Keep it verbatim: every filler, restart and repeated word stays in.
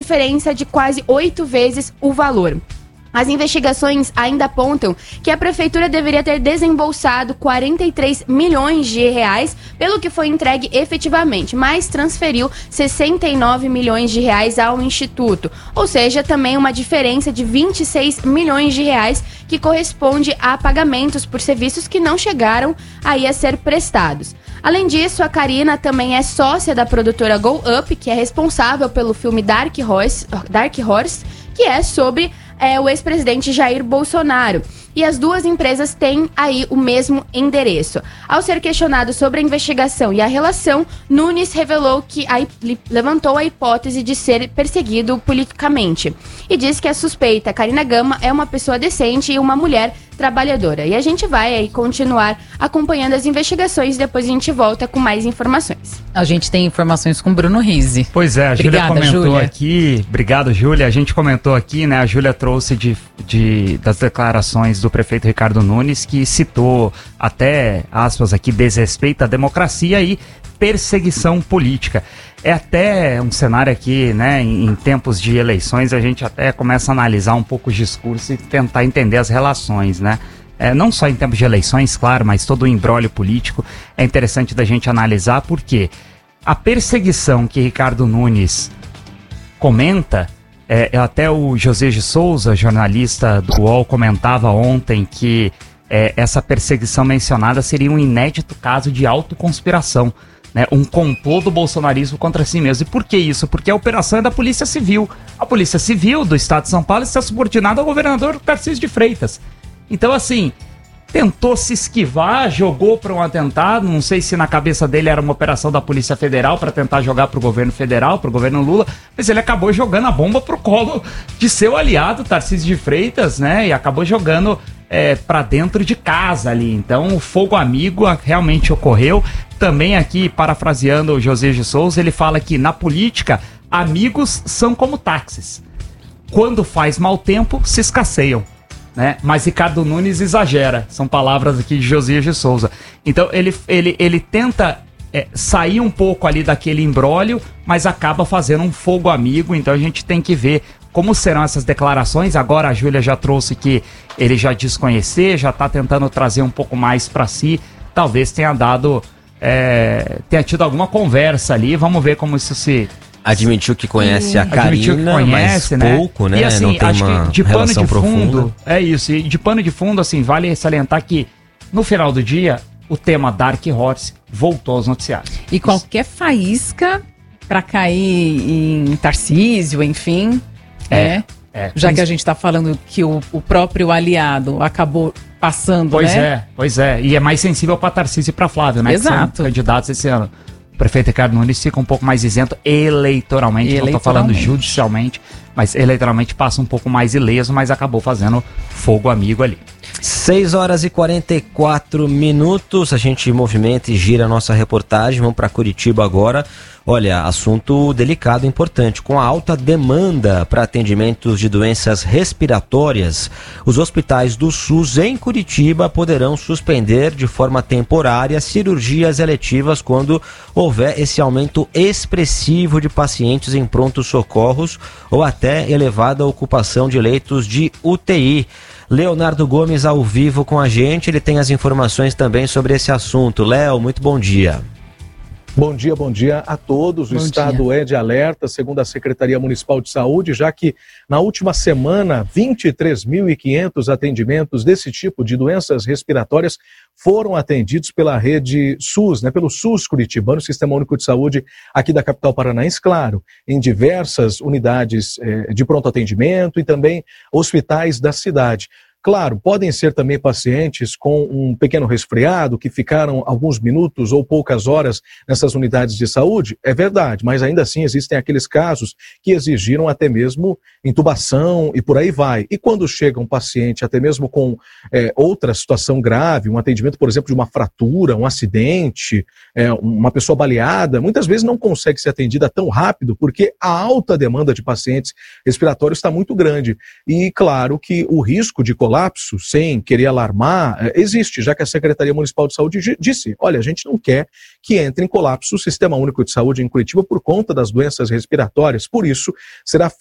diferença de quase oito vezes o valor. As investigações ainda apontam que a prefeitura deveria ter desembolsado quarenta e três milhões de reais pelo que foi entregue efetivamente, mas transferiu sessenta e nove milhões de reais ao Instituto, ou seja, também uma diferença de vinte e seis milhões de reais que corresponde a pagamentos por serviços que não chegaram aí a ser prestados. Além disso, a Karina também é sócia da produtora Go Up, que é responsável pelo filme Dark Horse, Dark Horse que é sobre é, o ex-presidente Jair Bolsonaro. E as duas empresas têm aí o mesmo endereço. Ao ser questionado sobre a investigação e a relação, Nunes revelou que a, levantou a hipótese de ser perseguido politicamente. E disse que a suspeita Karina Gama é uma pessoa decente e uma mulher trabalhadora. E a gente vai aí continuar acompanhando as investigações e depois a gente volta com mais informações. A gente tem informações com Bruno Rizzi. Pois é, a Júlia comentou Júlia. aqui, obrigado Júlia, a gente comentou aqui, né, a Júlia trouxe de, de, das declarações do prefeito Ricardo Nunes, que citou até, aspas aqui, desrespeito à democracia e perseguição política. É até um cenário aqui, né, em, em tempos de eleições, a gente até começa a analisar um pouco os discursos e tentar entender as relações, né? É, não só em tempos de eleições, claro, mas todo o imbróglio político é interessante da gente analisar, porque a perseguição que Ricardo Nunes comenta, é, até o José de Souza, jornalista do U O L, comentava ontem que é, essa perseguição mencionada seria um inédito caso de autoconspiração. Né, um complô do bolsonarismo contra si mesmo. E por que isso? Porque a operação é da Polícia Civil. A Polícia Civil do Estado de São Paulo está subordinada ao governador Tarcísio de Freitas. Então, assim, tentou se esquivar, jogou para um atentado. Não sei se na cabeça dele era uma operação da Polícia Federal para tentar jogar para o governo federal, para o governo Lula, mas ele acabou jogando a bomba pro colo de seu aliado, Tarcísio de Freitas, né? E acabou jogando é, para dentro de casa ali. Então, o fogo amigo realmente ocorreu. Também aqui, parafraseando o José de Souza, ele fala que na política, amigos são como táxis. Quando faz mau tempo, se escasseiam. Né? Mas Ricardo Nunes exagera. São palavras aqui de José de Souza. Então, ele, ele, ele tenta é, sair um pouco ali daquele imbróglio, mas acaba fazendo um fogo amigo. Então, a gente tem que ver como serão essas declarações. Agora, a Júlia já trouxe que ele já desconhecer, já está tentando trazer um pouco mais para si. Talvez tenha dado... É, tenha tido alguma conversa ali, vamos ver como isso se... Admitiu que conhece a Karina, que conhece, mas né? pouco, né? E assim, não tem acho uma que de pano de profunda. fundo, é isso, e de pano de fundo, assim, vale salientar que no final do dia, o tema Dark Horse voltou aos noticiários. E qualquer faísca pra cair em Tarcísio, enfim, é... é. É. Já que a gente está falando que o, o próprio aliado acabou passando, pois né? Pois é, pois é. E é mais sensível para Tarcísio e para Flávio, né? Exato. Que são candidatos esse ano. O prefeito Ricardo Nunes fica um pouco mais isento eleitoralmente, eleitoralmente. Não estou falando judicialmente, mas eleitoralmente passa um pouco mais ileso, mas acabou fazendo fogo amigo ali. seis horas e quarenta e quatro minutos, a gente movimenta e gira a nossa reportagem, vamos para Curitiba agora. Olha, assunto delicado e importante. Com a alta demanda para atendimentos de doenças respiratórias, os hospitais do SUS em Curitiba poderão suspender de forma temporária cirurgias eletivas quando houver esse aumento expressivo de pacientes em prontos socorros ou até elevada ocupação de leitos de U T I. Leonardo Gomes ao vivo com a gente, ele tem as informações também sobre esse assunto. Léo, muito bom dia. Bom dia, bom dia a todos. O bom estado dia. é de alerta, segundo a Secretaria Municipal de Saúde, já que na última semana, vinte e três mil e quinhentos atendimentos desse tipo de doenças respiratórias foram atendidos pela rede SUS, né, pelo SUS Curitibano, Sistema Único de Saúde aqui da capital paranaense, claro, em diversas unidades eh, de pronto atendimento e também hospitais da cidade. Claro, podem ser também pacientes com um pequeno resfriado que ficaram alguns minutos ou poucas horas nessas unidades de saúde, é verdade, mas ainda assim existem aqueles casos que exigiram até mesmo intubação e por aí vai. E quando chega um paciente até mesmo com é, outra situação grave, um atendimento, por exemplo, de uma fratura, um acidente, é, uma pessoa baleada, muitas vezes não consegue ser atendida tão rápido porque a alta demanda de pacientes respiratórios está muito grande. E claro que o risco de colapso, sem querer alarmar, existe, já que a Secretaria Municipal de Saúde disse, olha, a gente não quer que entre em colapso o Sistema Único de Saúde em Curitiba por conta das doenças respiratórias, por isso será